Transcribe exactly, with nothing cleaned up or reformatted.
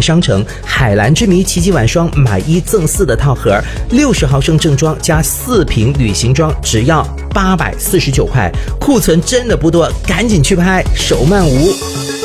商城海蓝之谜奇迹晚霜买一赠四的套盒，六十毫升正装加四瓶旅行装，只要八百四十九块，库存真的不多，赶紧去拍，手慢无。